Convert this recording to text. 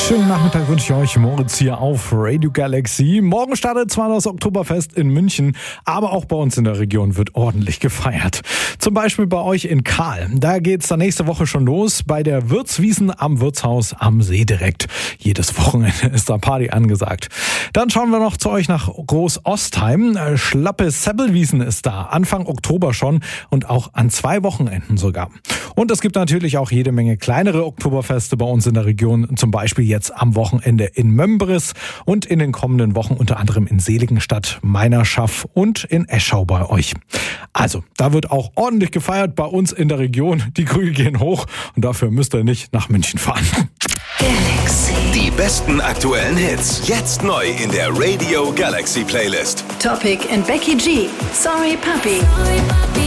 Schönen Nachmittag wünsche ich euch. Moritz hier auf Radio Galaxy. Morgen startet zwar das Oktoberfest in München, aber auch bei uns in der Region wird ordentlich gefeiert. Zum Beispiel bei euch in Kahl. Da geht's dann nächste Woche schon los bei der Wirtswiesen am Wirtshaus am See direkt. Jedes Wochenende ist da Party angesagt. Dann schauen wir noch zu euch nach Groß-Ostheim. Schlappe Sebbelwiesen ist da. Anfang Oktober schon und auch an 2 Wochenenden sogar. Und es gibt natürlich auch jede Menge kleinere Oktoberfeste bei uns in der Region. Zum Beispiel jetzt am Wochenende in Mömbris und in den kommenden Wochen unter anderem in Seligenstadt, Meinerschaff und in Eschau bei euch. Also, da wird auch ordentlich gefeiert bei uns in der Region. Die Krüge gehen hoch und dafür müsst ihr nicht nach München fahren. Galaxy. Die besten aktuellen Hits. Jetzt neu in der Radio Galaxy Playlist. Topic and Becky G. Sorry Puppy.